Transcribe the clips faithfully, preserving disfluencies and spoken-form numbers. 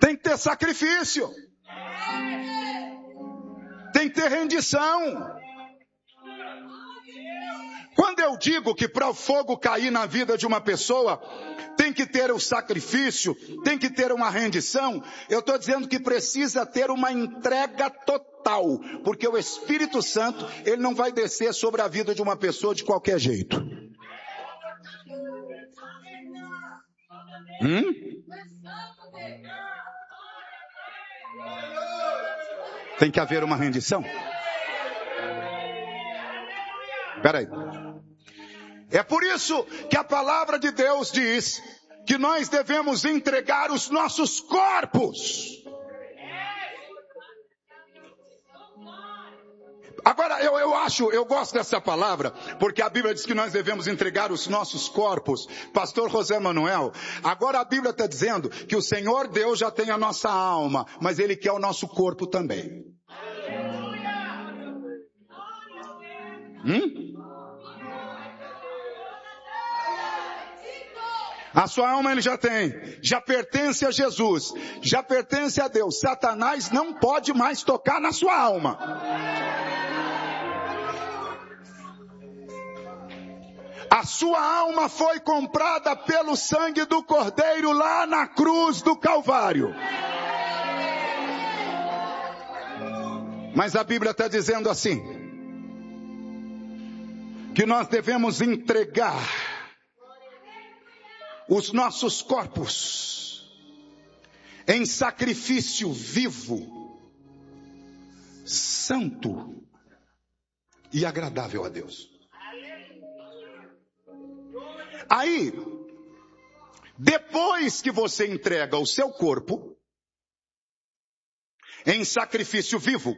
Tem que ter sacrifício. Tem que ter rendição. Quando eu digo que para o fogo cair na vida de uma pessoa, tem que ter o sacrifício, tem que ter uma rendição, eu estou dizendo que precisa ter uma entrega total, porque o Espírito Santo, ele não vai descer sobre a vida de uma pessoa de qualquer jeito. Hum? Tem que haver uma rendição. Espera aí. É por isso que a palavra de Deus diz que nós devemos entregar os nossos corpos. Agora, eu, eu acho, eu gosto dessa palavra, porque a Bíblia diz que nós devemos entregar os nossos corpos. Pastor José Manuel, agora a Bíblia está dizendo que o Senhor Deus já tem a nossa alma, mas Ele quer o nosso corpo também. Hum? A sua alma ele já tem, já pertence a Jesus, já pertence a Deus. Satanás não pode mais tocar na sua alma. A sua alma foi comprada pelo sangue do Cordeiro lá na cruz do Calvário. Mas a Bíblia está dizendo assim, que nós devemos entregar os nossos corpos em sacrifício vivo, santo e agradável a Deus. Aí, depois que você entrega o seu corpo em sacrifício vivo,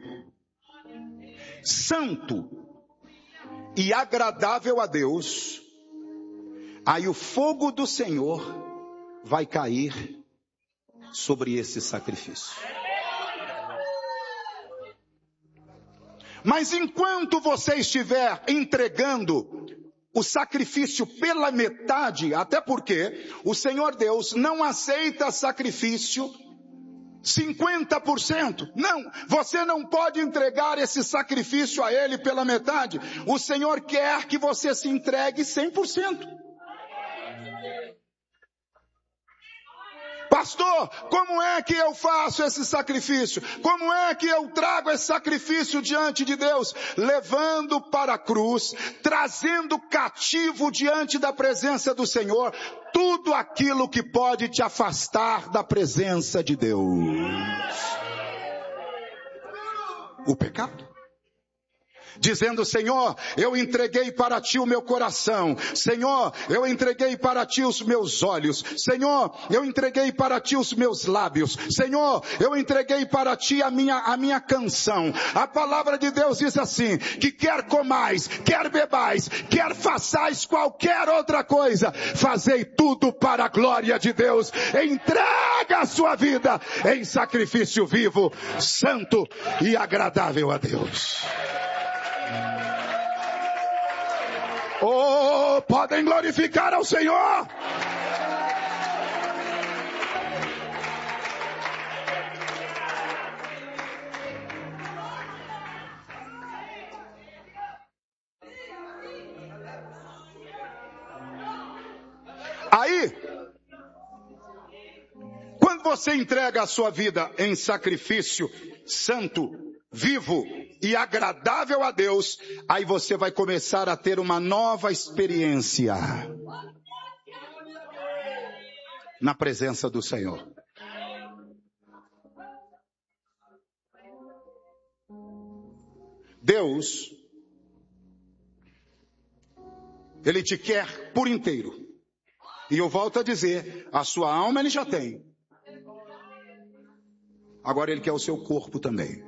santo e agradável a Deus, aí o fogo do Senhor vai cair sobre esse sacrifício. Mas enquanto você estiver entregando o sacrifício pela metade, até porque o Senhor Deus não aceita sacrifício cinquenta por cento. Não, você não pode entregar esse sacrifício a Ele pela metade. O Senhor quer que você se entregue cem por cento. Pastor, como é que eu faço esse sacrifício? Como é que eu trago esse sacrifício diante de Deus? Levando para a cruz, trazendo cativo diante da presença do Senhor, tudo aquilo que pode te afastar da presença de Deus. O pecado. Dizendo, Senhor, eu entreguei para Ti o meu coração. Senhor, eu entreguei para Ti os meus olhos. Senhor, eu entreguei para Ti os meus lábios. Senhor, eu entreguei para Ti a minha, a minha canção. A palavra de Deus diz assim, que quer comais, quer bebais, quer façais qualquer outra coisa, fazei tudo para a glória de Deus. Entrega a sua vida em sacrifício vivo, santo e agradável a Deus. Oh, podem glorificar ao Senhor. Aí, quando você entrega a sua vida em sacrifício santo, vivo e agradável a Deus, aí você vai começar a ter uma nova experiência na presença do Senhor. Deus, Ele te quer por inteiro. E eu volto a dizer, a sua alma Ele já tem. Agora Ele quer o seu corpo também.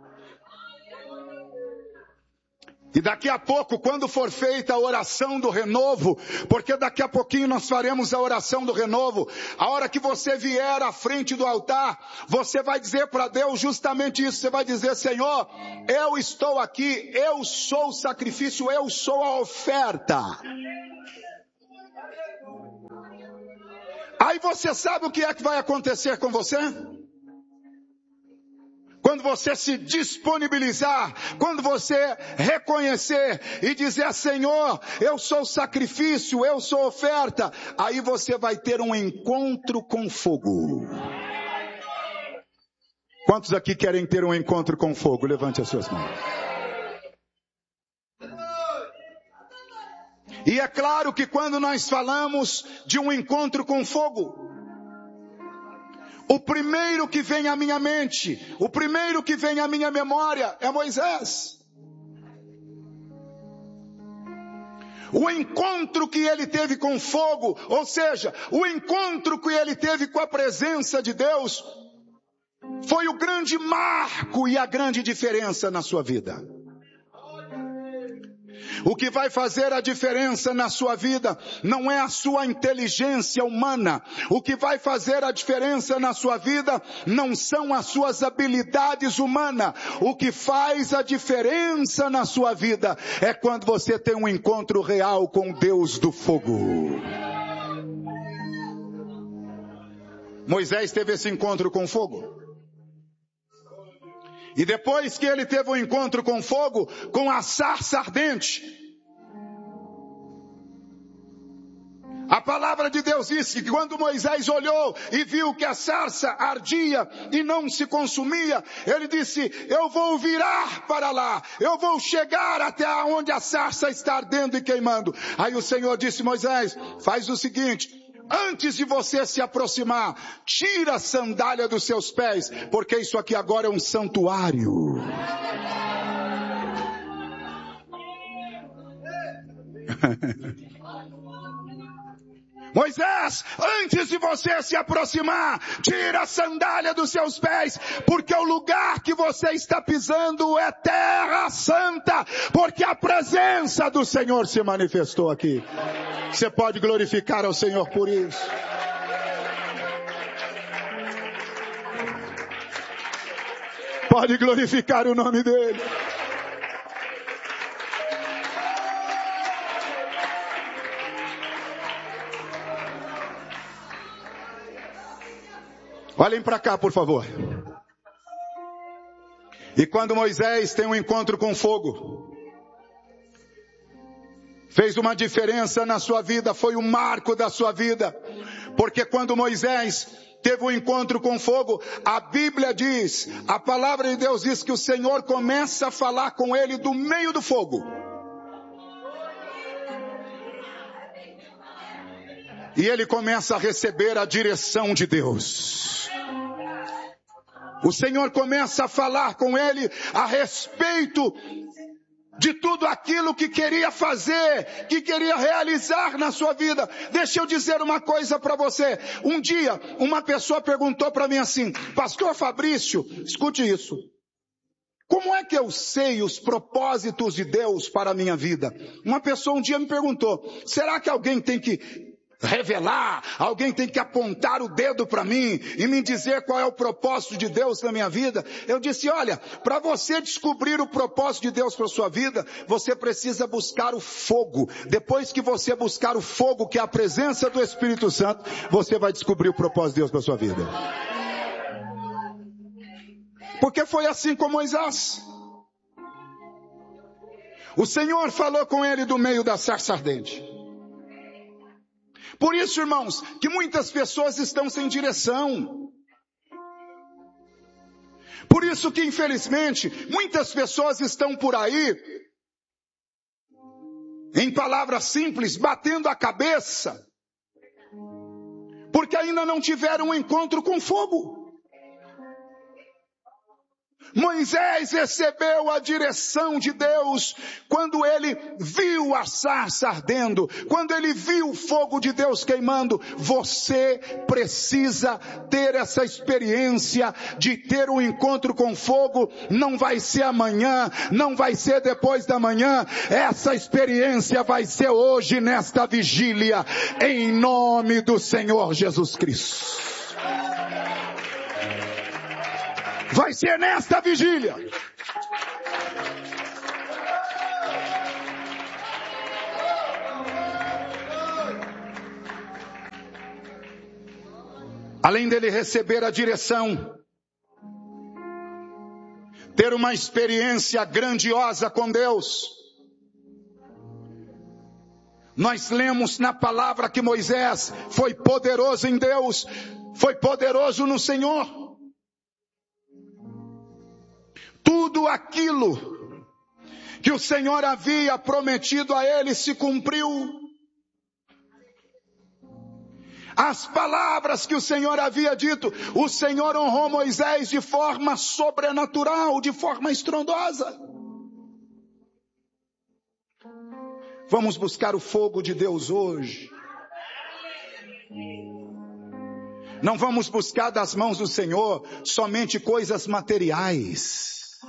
E daqui a pouco, quando for feita a oração do renovo, porque daqui a pouquinho nós faremos a oração do renovo, a hora que você vier à frente do altar, você vai dizer para Deus justamente isso, você vai dizer, Senhor, eu estou aqui, eu sou o sacrifício, eu sou a oferta. Aí você sabe o que é que vai acontecer com você? você se disponibilizar, quando você reconhecer e dizer: Senhor, eu sou sacrifício, eu sou oferta, aí você vai ter um encontro com fogo. Quantos aqui querem ter um encontro com fogo? Levante as suas mãos. E é claro que quando nós falamos de um encontro com fogo, o primeiro que vem à minha mente, o primeiro que vem à minha memória é Moisés. O encontro que ele teve com fogo, ou seja, o encontro que ele teve com a presença de Deus, foi o grande marco e a grande diferença na sua vida. O que vai fazer a diferença na sua vida não é a sua inteligência humana. O que vai fazer a diferença na sua vida não são as suas habilidades humanas. O que faz a diferença na sua vida é quando você tem um encontro real com Deus do fogo. Moisés teve esse encontro com fogo. E depois que ele teve um encontro com fogo, com a sarça ardente, a palavra de Deus diz que quando Moisés olhou e viu que a sarça ardia e não se consumia, ele disse: eu vou virar para lá, eu vou chegar até onde a sarça está ardendo e queimando. Aí o Senhor disse: Moisés, faz o seguinte: antes de você se aproximar, tira a sandália dos seus pés, porque isso aqui agora é um santuário. Moisés, antes de você se aproximar, tira a sandália dos seus pés, porque o lugar que você está pisando é terra santa, porque a presença do Senhor se manifestou aqui. Você pode glorificar ao Senhor por isso. Pode glorificar o nome dele. Olhem para cá, por favor. E quando Moisés tem um encontro com fogo, fez uma diferença na sua vida, foi um marco da sua vida. Porque quando Moisés teve um encontro com fogo, a Bíblia diz, a palavra de Deus diz que o Senhor começa a falar com ele do meio do fogo. E ele começa a receber a direção de Deus. O Senhor começa a falar com ele a respeito de tudo aquilo que queria fazer, que queria realizar na sua vida. Deixa eu dizer uma coisa para você. Um dia, uma pessoa perguntou para mim assim: Pastor Fabrício, escute isso. Como é que eu sei os propósitos de Deus para a minha vida? Uma pessoa um dia me perguntou: será que alguém tem que revelar, alguém tem que apontar o dedo para mim e me dizer qual é o propósito de Deus na minha vida? Eu disse: olha, para você descobrir o propósito de Deus para a sua vida, você precisa buscar o fogo. Depois que você buscar o fogo, que é a presença do Espírito Santo, você vai descobrir o propósito de Deus para a sua vida. Porque foi assim com Moisés. O Senhor falou com ele do meio da sarça ardente. Por isso, irmãos, que muitas pessoas estão sem direção. Por isso que, infelizmente, muitas pessoas estão por aí, em palavras simples, batendo a cabeça, porque ainda não tiveram um encontro com fogo. Moisés recebeu a direção de Deus quando ele viu a sarça ardendo, quando ele viu o fogo de Deus queimando. Você precisa ter essa experiência de ter um encontro com fogo. Não vai ser amanhã, não vai ser depois da manhã. Essa experiência vai ser hoje, nesta vigília, em nome do Senhor Jesus Cristo. Vai ser nesta vigília. Além dele receber a direção, ter uma experiência grandiosa com Deus. Nós lemos na palavra que Moisés foi poderoso em Deus, foi poderoso no Senhor. Tudo aquilo que o Senhor havia prometido a ele se cumpriu. As palavras que o Senhor havia dito, o Senhor honrou Moisés de forma sobrenatural, de forma estrondosa. Vamos buscar o fogo de Deus hoje. Não vamos buscar das mãos do Senhor somente coisas materiais.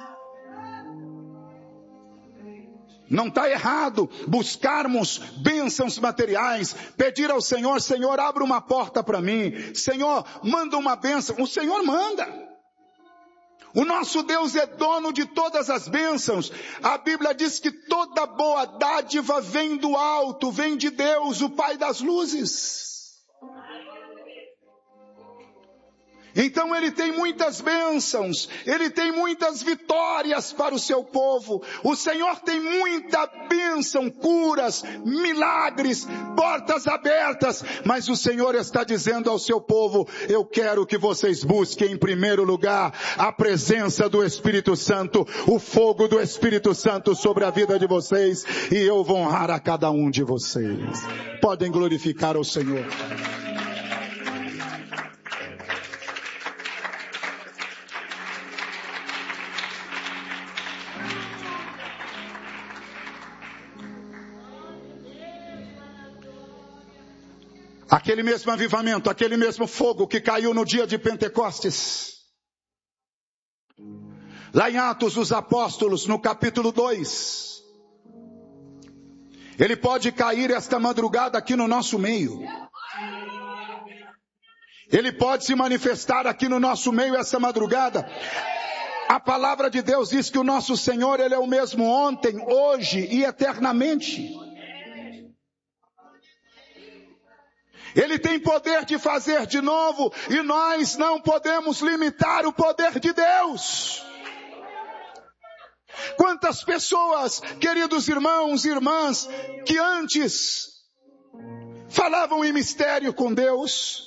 Não está errado buscarmos bênçãos materiais, pedir ao Senhor, Senhor, abre uma porta para mim, Senhor, manda uma bênção. O Senhor manda. O nosso Deus é dono de todas as bênçãos. A Bíblia diz que toda boa dádiva vem do alto, vem de Deus, o Pai das luzes. Então ele tem muitas bênçãos, ele tem muitas vitórias para o seu povo. O Senhor tem muita bênção, curas, milagres, portas abertas. Mas o Senhor está dizendo ao seu povo, eu quero que vocês busquem em primeiro lugar a presença do Espírito Santo, o fogo do Espírito Santo sobre a vida de vocês, e eu vou honrar a cada um de vocês. Podem glorificar ao Senhor. Aquele mesmo avivamento, aquele mesmo fogo que caiu no dia de Pentecostes. Lá em Atos dos Apóstolos, no capítulo dois. Ele pode cair esta madrugada aqui no nosso meio. Ele pode se manifestar aqui no nosso meio essa madrugada. A palavra de Deus diz que o nosso Senhor, Ele é o mesmo ontem, hoje e eternamente. Ele tem poder de fazer de novo, e nós não podemos limitar o poder de Deus. Quantas pessoas, queridos irmãos e irmãs, que antes falavam em mistério com Deus.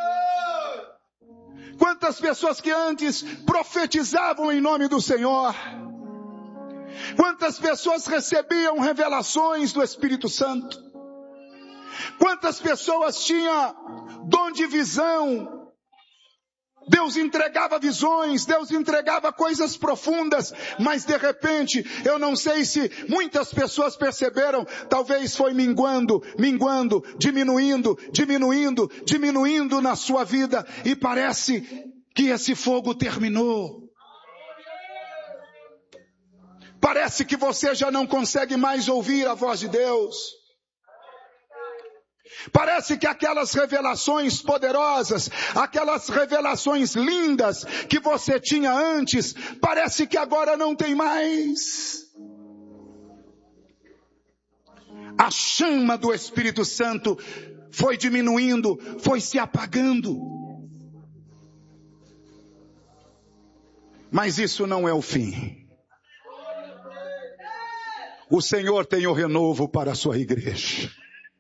Quantas pessoas que antes profetizavam em nome do Senhor. Quantas pessoas recebiam revelações do Espírito Santo. Quantas pessoas tinham dom de visão. Deus entregava visões, Deus entregava coisas profundas, mas de repente, eu não sei se muitas pessoas perceberam, talvez foi minguando, minguando, diminuindo, diminuindo, diminuindo na sua vida, e parece que esse fogo terminou. Parece que você já não consegue mais ouvir a voz de Deus. Parece que aquelas revelações poderosas, aquelas revelações lindas que você tinha antes, parece que agora não tem mais. A chama do Espírito Santo foi diminuindo, foi se apagando. Mas isso não é o fim. O Senhor tem o renovo para a sua igreja.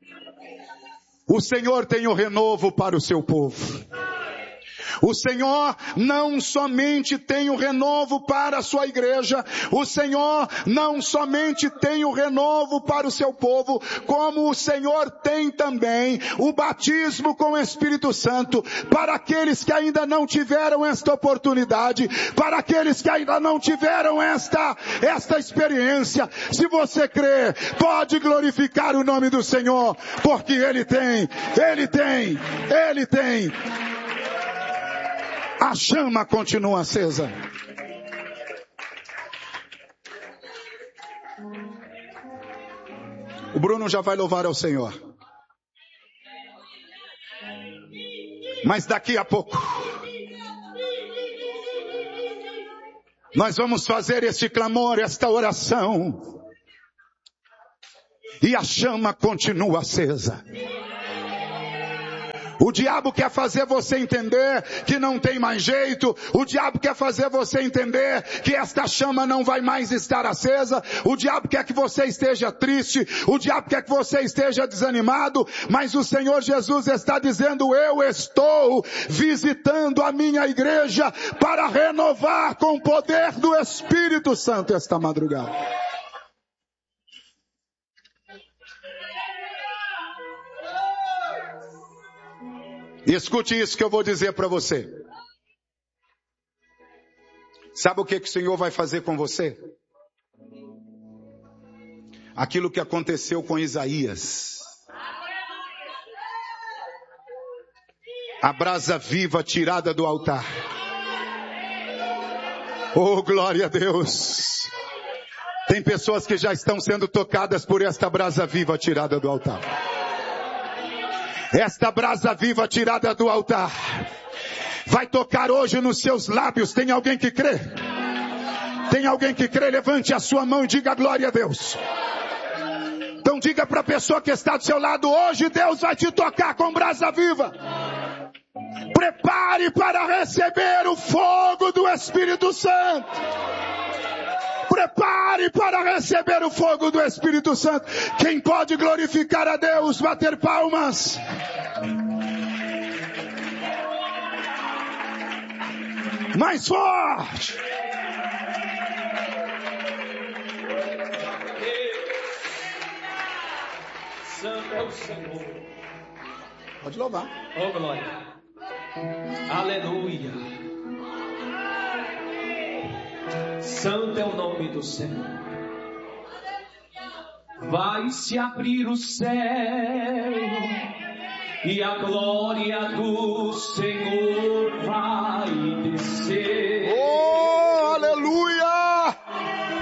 O Senhor tem o renovo para o seu povo. O Senhor não somente tem o renovo para a sua igreja, o Senhor não somente tem o renovo para o seu povo, como o Senhor tem também o batismo com o Espírito Santo para aqueles que ainda não tiveram esta oportunidade, para aqueles que ainda não tiveram esta, esta experiência. Se você crê, pode glorificar o nome do Senhor, porque Ele tem, Ele tem, Ele tem. A chama continua acesa. O Bruno já vai louvar ao Senhor. Mas daqui a pouco nós vamos fazer este clamor, esta oração. E a chama continua acesa. O diabo quer fazer você entender que não tem mais jeito. O diabo quer fazer você entender que esta chama não vai mais estar acesa. O diabo quer que você esteja triste. O diabo quer que você esteja desanimado. Mas o Senhor Jesus está dizendo: eu estou visitando a minha igreja para renovar com o poder do Espírito Santo esta madrugada. E escute isso que eu vou dizer para você. Sabe o que, que o Senhor vai fazer com você? Aquilo que aconteceu com Isaías. A brasa viva tirada do altar. Oh, glória a Deus. Tem pessoas que já estão sendo tocadas por esta brasa viva tirada do altar. Esta brasa viva tirada do altar vai tocar hoje nos seus lábios. Tem alguém que crê? Tem alguém que crê? Levante a sua mão e diga glória a Deus. Então diga para a pessoa que está do seu lado: hoje Deus vai te tocar com brasa viva. Prepare para receber o fogo do Espírito Santo. Prepare para receber o fogo do Espírito Santo. Quem pode glorificar a Deus, bater palmas. Mais forte. Santo é o Senhor. Pode louvar. Oh, glória. Aleluia. Santo é o nome do Senhor. Vai se abrir o céu e a glória do Senhor vai descer.